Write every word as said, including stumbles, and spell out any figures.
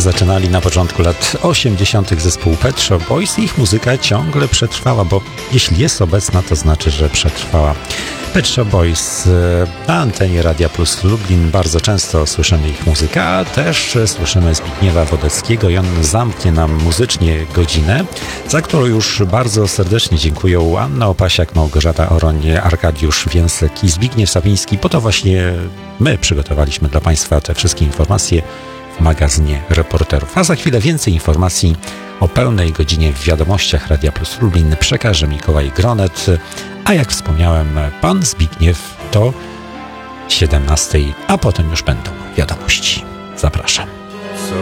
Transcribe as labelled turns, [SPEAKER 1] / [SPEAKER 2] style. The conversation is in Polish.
[SPEAKER 1] zaczynali na początku lat osiemdziesiątych zespół Pet Shop Boys i ich muzyka ciągle przetrwała, bo jeśli jest obecna, to znaczy, że przetrwała. Pet Shop Boys na antenie Radia Plus Lublin bardzo często słyszymy ich muzykę, a też słyszymy Zbigniewa Wodeckiego i on zamknie nam muzycznie godzinę, za którą już bardzo serdecznie dziękuję Anna Opasiak, Małgorzata Oroń, Arkadiusz Więsek i Zbigniew Sawiński. Po to właśnie my przygotowaliśmy dla Państwa te wszystkie informacje w magazynie Reporterów. A za chwilę więcej informacji o pełnej godzinie w wiadomościach Radia Plus Lublin przekaże Mikołaj Gronet, a jak wspomniałem, pan Zbigniew do siedemnastej, a potem już będą wiadomości. Zapraszam.
[SPEAKER 2] Co